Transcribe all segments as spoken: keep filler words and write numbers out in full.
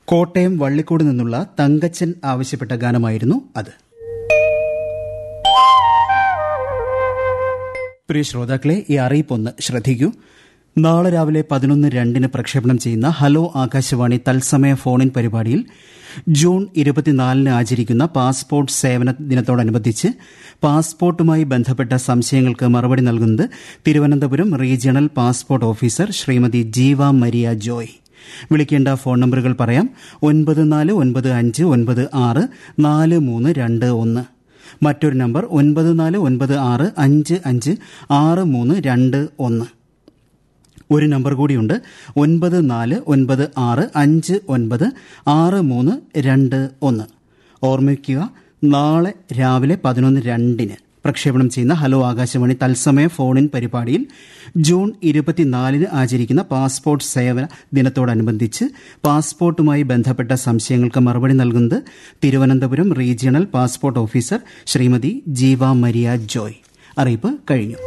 കോട്ടയം വള്ളിക്കോട് നിന്നുള്ള തങ്കച്ചൻ ആവശ്യപ്പെട്ട ഗാനമായിരുന്നു അത്. പ്രിയ ശ്രോതാക്കളെ, ഈ അറിയിപ്പൊന്ന് ശ്രദ്ധിക്കൂ. നാളെ രാവിലെ പതിനൊന്ന് രണ്ടിന് പ്രക്ഷേപണം ചെയ്യുന്ന ഹലോ ആകാശവാണി തത്സമയ ഫോണിൻ പരിപാടിയിൽ ജൂൺ ഇരുപത്തിനാലിന് ആചരിക്കുന്ന പാസ്പോർട്ട് സേവന ദിനത്തോടനുബന്ധിച്ച് പാസ്പോർട്ടുമായി ബന്ധപ്പെട്ട സംശയങ്ങൾക്ക് മറുപടി നൽകുന്നത് Thiruvananthapuram regional passport officer Shrimati ജീവ മരിയ ജോയ്. വിളിക്കേണ്ട ഫോൺ നമ്പറുകൾ പറയാം. ഒൻപത് നാല് ഒൻപത് അഞ്ച് ഒൻപത് ആറ് നാല് മൂന്ന് രണ്ട് ഒന്ന്. മറ്റൊരു നമ്പർ ഒൻപത് നാല് ഒൻപത് ആറ് അഞ്ച് അഞ്ച് ആറ് മൂന്ന് രണ്ട് ഒന്ന്. ഒരു നമ്പർ കൂടിയുണ്ട്, ഒൻപത് നാല് ഒൻപത് ആറ് അഞ്ച് ഒൻപത് ആറ് മൂന്ന് രണ്ട് ഒന്ന്. ഓർമ്മിക്കുക, നാളെ രാവിലെ പതിനൊന്ന് രണ്ടിന് പ്രക്ഷേപണം ചെയ്യുന്ന ഹലോ ആകാശവാണി തത്സമയ ഫോണിൻ പരിപാടിയിൽ ജൂൺ ഇരുപത്തിനാലിന് ആചരിക്കുന്ന പാസ്പോർട്ട് സേവന ദിനത്തോടനുബന്ധിച്ച് പാസ്പോർട്ടുമായി ബന്ധപ്പെട്ട സംശയങ്ങൾക്ക് മറുപടി നൽകുന്നത് Thiruvananthapuram regional passport officer Shrimati ജീവ മരിയ ജോയ്. അറിയിപ്പ് കഴിഞ്ഞു.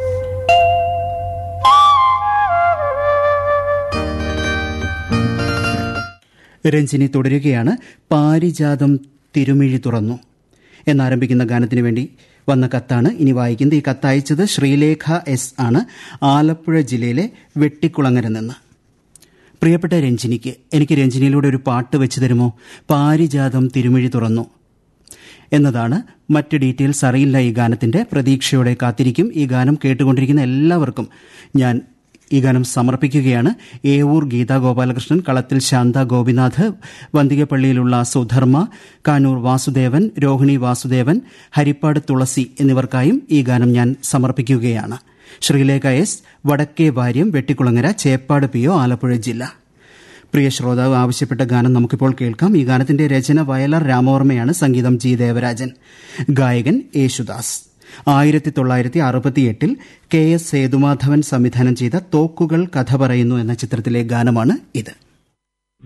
രഞ്ജിനി തുടരുകയാണ്. പാരിജാതം തിരുമിഴി തുറന്നു എന്നാരംഭിക്കുന്ന ഗാനത്തിന് വേണ്ടി വന്ന കത്താണ് ഇനി വായിക്കുന്നത്. ഈ കത്തയച്ചത് ശ്രീലേഖ എസ് ആണ്, ആലപ്പുഴ ജില്ലയിലെ വെട്ടിക്കുളങ്ങര നിന്ന്. പ്രിയപ്പെട്ട രഞ്ജിനിക്ക്, എനിക്ക് രഞ്ജിനിയിലൂടെ ഒരു പാട്ട് വെച്ച് തരുമോ? പാരിജാതം തിരുമിഴി തുറന്നു എന്നതാണ്. മറ്റ് ഡീറ്റെയിൽസ് അറിയില്ല ഈ ഗാനത്തിന്റെ. പ്രതീക്ഷയോടെ കാത്തിരിക്കും. ഈ ഗാനം കേട്ടുകൊണ്ടിരിക്കുന്ന എല്ലാവർക്കും ഞാൻ ഈ ഗാനം സമർപ്പിക്കുകയാണ്. ഏവൂർ ഗീതാ ഗോപാലകൃഷ്ണൻ, കളത്തിൽ ശാന്ത ഗോപിനാഥ്, വന്തികപ്പള്ളിയിലുള്ള സുധർമ്മ, കാനൂർ വാസുദേവൻ, രോഹിണി വാസുദേവൻ, ഹരിപ്പാട് തുളസി എന്നിവർക്കായും ഈ ഗാനം ഞാൻ സമർപ്പിക്കുകയാണ്. ശ്രീലേഖ എസ്, വടക്കേ വാര്യം, വെട്ടിക്കുളങ്ങര, ചേപ്പാട് പി ഒ, ആലപ്പുഴ ജില്ല. പ്രിയ ശ്രോതാവ് ആവശ്യപ്പെട്ട ഗാനം നമുക്കിപ്പോൾ കേൾക്കാം. ഈ ഗാനത്തിന്റെ രചന വയലാർ രാമവർമ്മയാണ്, സംഗീതം ജി ദേവരാജൻ, ഗായകൻ യേശുദാസ്. ആയിരത്തി തൊള്ളായിരത്തി അറുപത്തിയെട്ടിൽ കെ എസ് സേതുമാധവൻ സംവിധാനം ചെയ്ത തോക്കുകൾ കഥ പറയുന്നു എന്ന ചിത്രത്തിലെ ഗാനമാണ് ഇത്.